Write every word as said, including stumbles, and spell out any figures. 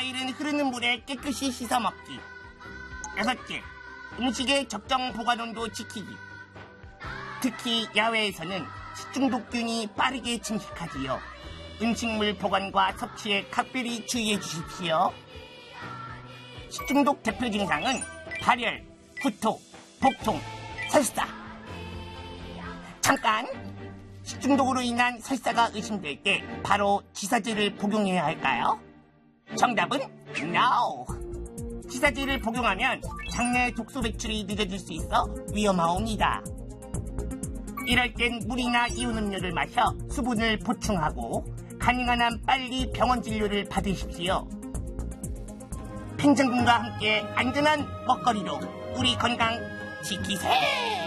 과일은 흐르는 물에 깨끗이 씻어 먹기. 여섯째, 음식의 적정 보관온도 지키기. 특히 야외에서는 식중독균이 빠르게 침식하지요. 음식물 보관과 섭취에 각별히 주의해 주십시오. 식중독 대표 증상은 발열, 구토, 복통, 설사. 잠깐! 식중독으로 인한 설사가 의심될 때 바로 지사제를 복용해야 할까요? 정답은 No! 지사제를 복용하면 장내 독소 배출이 늦어질 수 있어 위험하옵니다. 이럴 땐 물이나 이온 음료를 마셔 수분을 보충하고 가능한 한 빨리 병원 진료를 받으십시오. 팽창군과 함께 안전한 먹거리로 우리 건강 지키세!